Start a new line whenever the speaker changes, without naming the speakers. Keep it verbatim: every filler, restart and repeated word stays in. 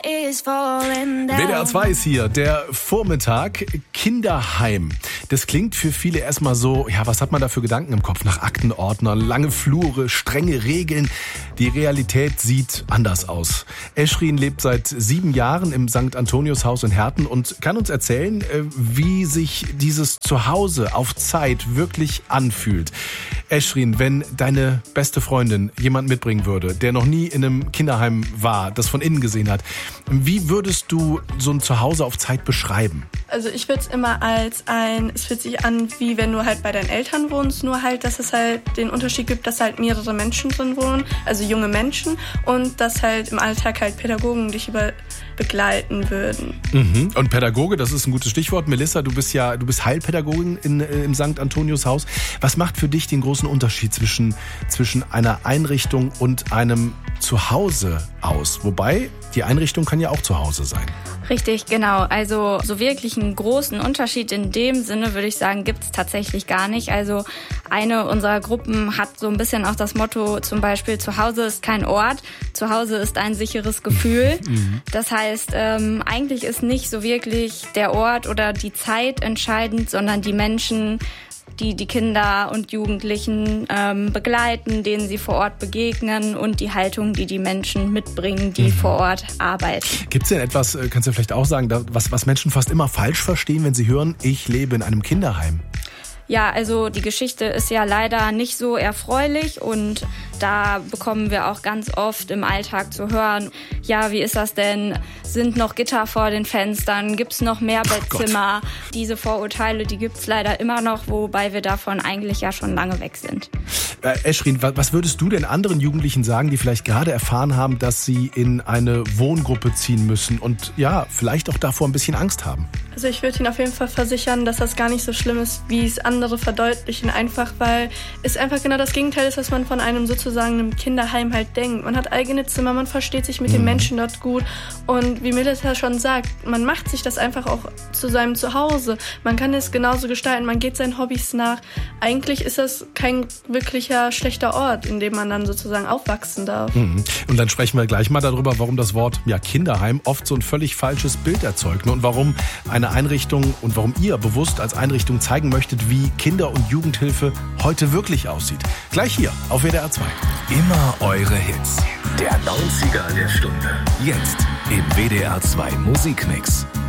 W D R zwei ist hier, der Vormittag, Kinderheim. Das klingt für viele erstmal so, ja, was hat man da für Gedanken im Kopf? Nach Aktenordnern, lange Flure, strenge Regeln. Die Realität sieht anders aus. Eschrin lebt seit sieben Jahren im Sankt Antonius Haus in Herten und kann uns erzählen, wie sich dieses Zuhause auf Zeit wirklich anfühlt. Eschrin, wenn deine beste Freundin jemand mitbringen würde, der noch nie in einem Kinderheim war, das von innen gesehen hat, wie würdest du so ein Zuhause auf Zeit beschreiben?
Also ich würde es immer als ein, es fühlt sich an, wie wenn du halt bei deinen Eltern wohnst, nur halt, dass es halt den Unterschied gibt, dass halt mehrere Menschen drin wohnen, also junge Menschen, und dass halt im Alltag halt Pädagogen dich über begleiten würden.
Mhm. Und Pädagoge, das ist ein gutes Stichwort. Melissa, du bist ja, du bist Heilpädagogin in, äh, im Sankt Antonius Haus. Was macht für dich den großen Unterschied zwischen, zwischen einer Einrichtung und einem Zuhause aus? Wobei, die Einrichtung kann ja auch zu Hause sein.
Richtig, genau. Also so wirklich einen großen Unterschied in dem Sinne, würde ich sagen, gibt es tatsächlich gar nicht. Also eine unserer Gruppen hat so ein bisschen auch das Motto, zum Beispiel, zu Hause ist kein Ort, zu Hause ist ein sicheres Gefühl. Mhm. Das heißt, ähm, eigentlich ist nicht so wirklich der Ort oder die Zeit entscheidend, sondern die Menschen, die die Kinder und Jugendlichen ähm, begleiten, denen sie vor Ort begegnen, und die Haltung, die die Menschen mitbringen, die mhm. vor Ort arbeiten.
Gibt es denn etwas, kannst du vielleicht auch sagen, was, was Menschen fast immer falsch verstehen, wenn sie hören, ich lebe in einem Kinderheim?
Ja, also die Geschichte ist ja leider nicht so erfreulich, und da bekommen wir auch ganz oft im Alltag zu hören, ja, wie ist das denn? Sind noch Gitter vor den Fenstern? Gibt's noch mehr Bettzimmer? Oh, diese Vorurteile, die gibt's leider immer noch, wobei wir davon eigentlich ja schon lange weg sind.
Äh, Eschrin, was würdest du denn anderen Jugendlichen sagen, die vielleicht gerade erfahren haben, dass sie in eine Wohngruppe ziehen müssen und ja, vielleicht auch davor ein bisschen Angst haben?
Also ich würde Ihnen auf jeden Fall versichern, dass das gar nicht so schlimm ist, wie es andere verdeutlichen, einfach weil es einfach genau das Gegenteil ist, was man von einem sozusagen einem Kinderheim halt denkt. Man hat eigene Zimmer, man versteht sich mit mhm. den Menschen dort gut, und wie Melissa schon sagt, man macht sich das einfach auch zu seinem Zuhause. Man kann es genauso gestalten, man geht seinen Hobbys nach. Eigentlich ist das kein wirklicher schlechter Ort, in dem man dann sozusagen aufwachsen darf.
Mhm. Und dann sprechen wir gleich mal darüber, warum das Wort ja, Kinderheim oft so ein völlig falsches Bild erzeugt, ne? Und warum eine Einrichtung und warum ihr bewusst als Einrichtung zeigen möchtet, wie Kinder- und Jugendhilfe heute wirklich aussieht. Gleich hier auf W D R zwei.
Immer eure Hits. Der neunziger der Stunde. Jetzt im W D R zwei Musikmix.